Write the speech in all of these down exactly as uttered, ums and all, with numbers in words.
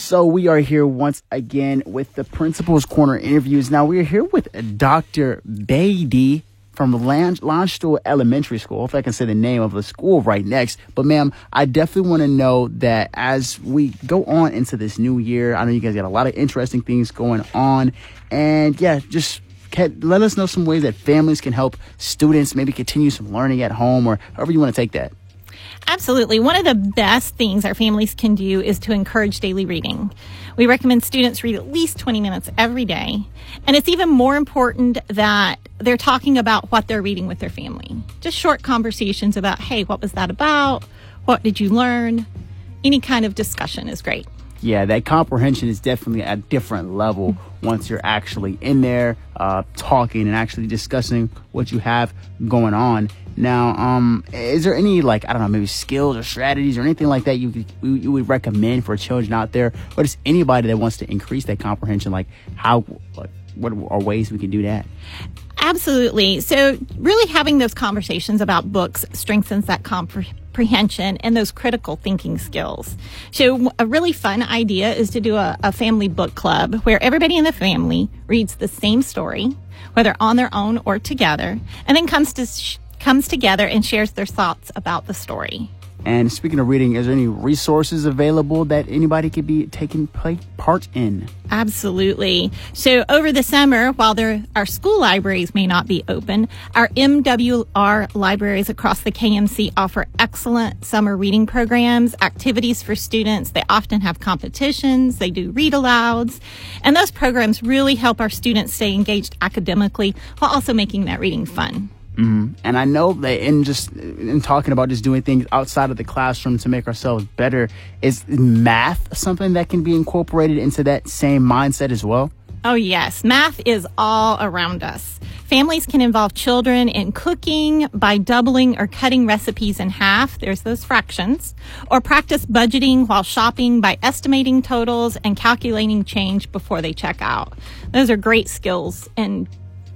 So we are here once again with the Principal's Corner interviews. Now we are here with Doctor Beatty from Landstuhl Elementary School. If I can say the name of the school right next. But ma'am, I definitely want to know that as we go on into this new year, I know you guys got a lot of interesting things going on. And yeah, just can, let us know some ways that families can help students maybe continue some learning at home, or however you want to take that. Absolutely. One of the best things our families can do is to encourage daily reading. We recommend students read at least twenty minutes every day. And it's even more important that they're talking about what they're reading with their family. Just short conversations about, hey, what was that about? What did you learn? Any kind of discussion is great. Yeah, that comprehension is definitely at a different level once you're actually in there uh, talking and actually discussing what you have going on. Now, um, is there any, like, I don't know, maybe skills or strategies or anything like that you could, you would recommend for children out there, or just anybody that wants to increase that comprehension? Like, how, like, what are ways we can do that? Absolutely. So really having those conversations about books strengthens that comprehension and those critical thinking skills. So a really fun idea is to do a, a family book club where everybody in the family reads the same story, whether on their own or together, and then comes to sh- comes together and shares their thoughts about the story. And speaking of reading, is there any resources available that anybody could be taking play, part in? Absolutely. So over the summer, while there, our school libraries may not be open, our M W R libraries across the K M C offer excellent summer reading programs, activities for students. They often have competitions. They do read-alouds. And those programs really help our students stay engaged academically while also making that reading fun. Mm-hmm. And I know that in just in talking about just doing things outside of the classroom to make ourselves better, is math something that can be incorporated into that same mindset as well? Oh, yes. Math is all around us. Families can involve children in cooking by doubling or cutting recipes in half. There's those fractions. Or practice budgeting while shopping by estimating totals and calculating change before they check out. Those are great skills and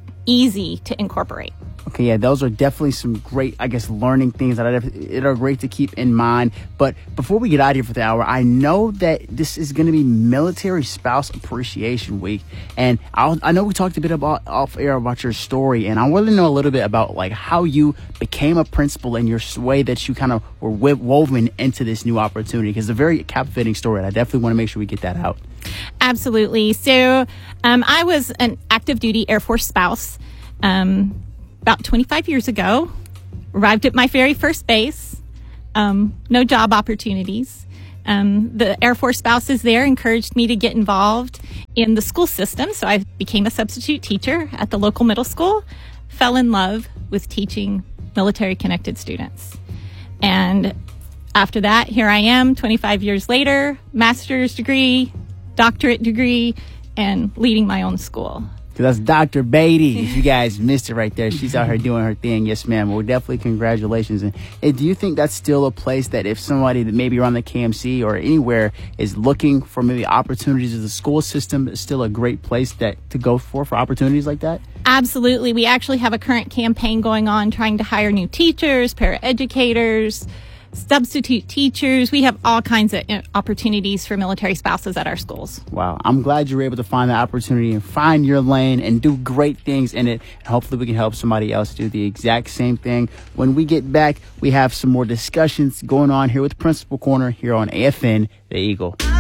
easy to incorporate. Okay, yeah, those are definitely some great, I guess, learning things that are, that are great to keep in mind. But before we get out of here for the hour, I know that this is going to be Military Spouse Appreciation Week. And I'll, I know we talked a bit about off air about your story, and I want to know a little bit about like how you became a principal and your way that you kind of were woven into this new opportunity, because it's a very captivating story, and I definitely want to make sure we get that out. Absolutely. So um, I was an active duty Air Force spouse. Um, About twenty-five years ago, arrived at my very first base, um, no job opportunities. Um, the Air Force spouses there encouraged me to get involved in the school system, so I became a substitute teacher at the local middle school, fell in love with teaching military-connected students. And after that, here I am, twenty-five years later, master's degree, doctorate degree, and leading my own school. So that's Doctor Beatty. If you guys missed it right there, she's out here doing her thing. Yes, ma'am. Well, definitely congratulations. And, and do you think that's still a place that if somebody that maybe around the K M C or anywhere is looking for maybe opportunities as a school system, is still a great place that to go for for opportunities like that? Absolutely. We actually have a current campaign going on trying to hire new teachers, paraeducators, substitute teachers. We have all kinds of opportunities for military spouses at our schools. Wow. I'm glad you were able to find that opportunity and find your lane and do great things in it. And hopefully we can help somebody else do the exact same thing. When we get back, we have some more discussions going on here with Principal Corner here on A F N, The Eagle.